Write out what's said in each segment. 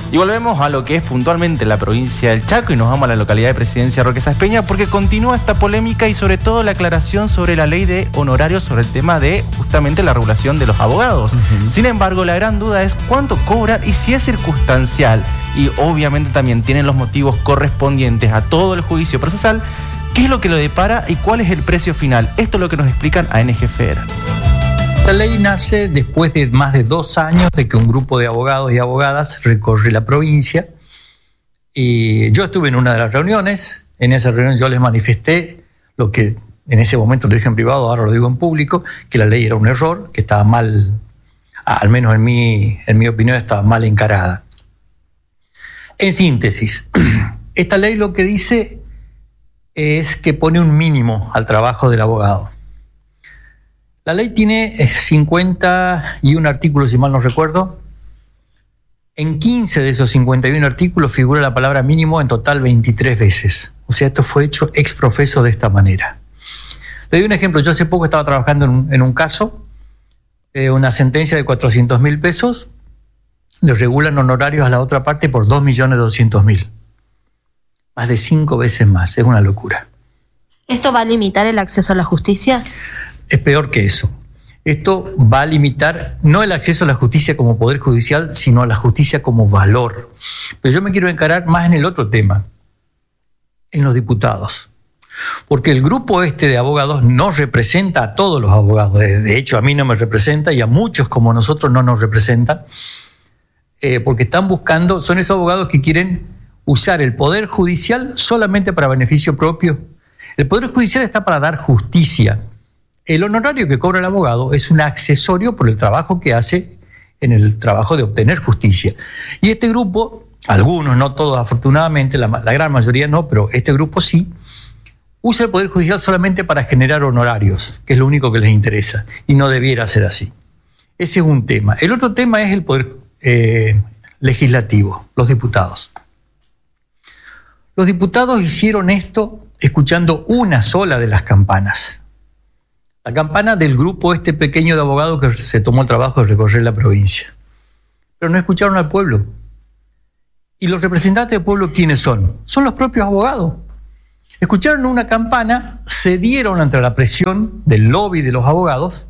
Y volvemos a lo que es puntualmente la provincia del Chaco y nos vamos a la localidad de Presidencia Roque Sáenz Peña porque continúa esta polémica y sobre todo la aclaración sobre la ley de honorarios sobre el tema de justamente la regulación de los abogados. Sin embargo, la gran duda es cuánto cobran y si es circunstancial y obviamente también tienen los motivos correspondientes a todo el juicio procesal, qué es lo que lo depara y cuál es el precio final. Esto es lo que nos explican a NG Federal. La ley nace después de más de 2 años de que un grupo de abogados y abogadas recorre la provincia. Y yo estuve en una de las reuniones. En esa reunión yo les manifesté lo que en ese momento lo dije en privado, ahora lo digo en público, que la ley era un error, que estaba mal, al menos en mi opinión, estaba mal encarada. En síntesis, esta ley lo que dice es que pone un mínimo al trabajo del abogado. La ley tiene 51 artículos, si mal no recuerdo. En 15 de esos 51 artículos figura la palabra mínimo en total 23 veces. O sea, esto fue hecho ex profeso de esta manera. Le doy un ejemplo. Yo hace poco estaba trabajando en un caso, una sentencia de 400.000 pesos, le regulan honorarios a la otra parte por 2.200.000. Más de 5 veces más. Es una locura. ¿Esto va a limitar el acceso a la justicia? Es peor que eso. Esto va a limitar no el acceso a la justicia como poder judicial, sino a la justicia como valor. Pero yo me quiero encarar más en el otro tema, en los diputados. Porque el grupo de abogados no representa a todos los abogados. De hecho, a mí no me representa y a muchos como nosotros no nos representan. Porque están buscando, son esos abogados que quieren usar el poder judicial solamente para beneficio propio. El poder judicial está para dar justicia. El honorario que cobra el abogado es un accesorio por el trabajo que hace en el trabajo de obtener justicia. Y este grupo, algunos, no todos afortunadamente, la gran mayoría no, pero este grupo sí, usa el Poder Judicial solamente para generar honorarios, que es lo único que les interesa, y no debiera ser así. Ese es un tema. El otro tema es el Poder Legislativo, los diputados. Los diputados hicieron esto escuchando una sola de las campanas. La campana del grupo pequeño de abogados que se tomó el trabajo de recorrer la provincia. Pero no escucharon al pueblo. ¿Y los representantes del pueblo quiénes son? Son los propios abogados. Escucharon una campana, cedieron ante la presión del lobby de los abogados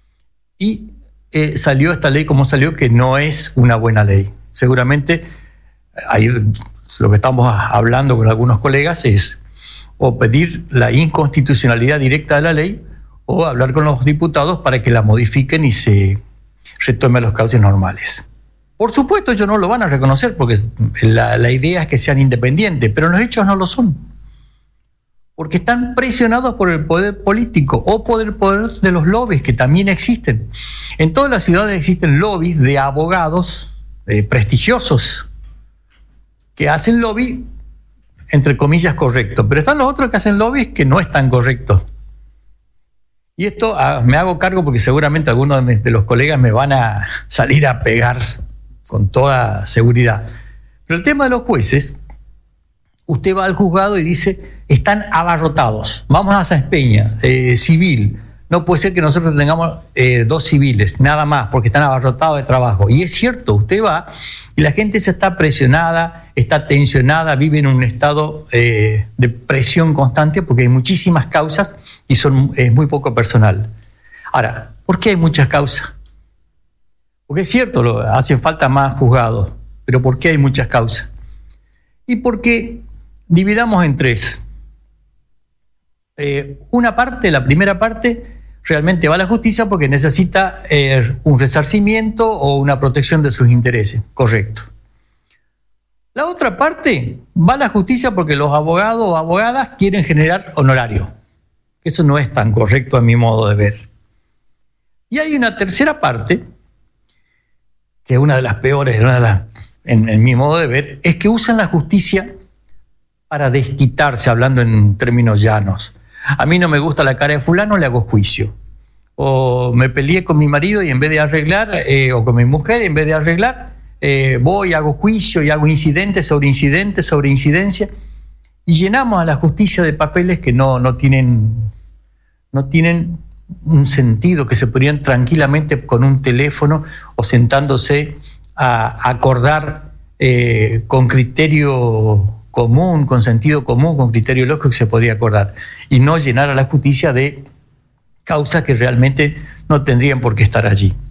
y salió esta ley como salió, que no es una buena ley. Seguramente ahí lo que estamos hablando con algunos colegas es o pedir la inconstitucionalidad directa de la ley o hablar con los diputados para que la modifiquen y se retome los cauces normales. Por supuesto, ellos no lo van a reconocer porque la idea es que sean independientes, pero los hechos no lo son. Porque están presionados por el poder político o por el poder de los lobbies que también existen. En todas las ciudades existen lobbies de abogados prestigiosos que hacen lobby, entre comillas, correcto. Pero están los otros que hacen lobbies que no es tan correcto. Y esto me hago cargo porque seguramente algunos de los colegas me van a salir a pegar con toda seguridad. Pero el tema de los jueces, usted va al juzgado y dice, están abarrotados. Vamos a Sáenz Peña, civil. No puede ser que nosotros tengamos 2 civiles, nada más, porque están abarrotados de trabajo. Y es cierto, usted va y la gente se está presionada, está tensionada, vive en un estado de presión constante porque hay muchísimas causas y es muy poco personal. Ahora, ¿por qué hay muchas causas? Porque es cierto, hacen falta más juzgados, pero ¿por qué hay muchas causas? Y porque dividamos en 3. Una parte, la primera parte, realmente va a la justicia porque necesita un resarcimiento o una protección de sus intereses, correcto. La otra parte va a la justicia porque los abogados o abogadas quieren generar honorario. Eso no es tan correcto a mi modo de ver. Y hay una tercera parte, que es una de las peores, en mi modo de ver, es que usan la justicia para desquitarse, hablando en términos llanos. A mí no me gusta la cara de fulano, le hago juicio. O me peleé con mi marido y en vez de arreglar, o con mi mujer, en vez de arreglar, voy, hago juicio y hago incidentes sobre incidencia. Y llenamos a la justicia de papeles que no tienen un sentido, que se podrían tranquilamente con un teléfono o sentándose a acordar con criterio común, con sentido común, con criterio lógico que se podría acordar, y no llenar a la justicia de causas que realmente no tendrían por qué estar allí.